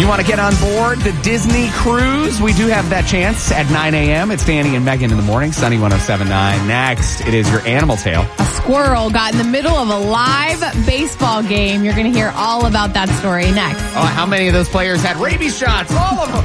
You want to get on board the Disney cruise? We do have that chance at 9 a.m. It's Danny and Megan in the morning, Sunny 107.9. Next, it is your animal tale. A squirrel got in the middle of a live baseball game. You're going to hear all about that story next. Oh, how many of those players had rabies shots? All of them.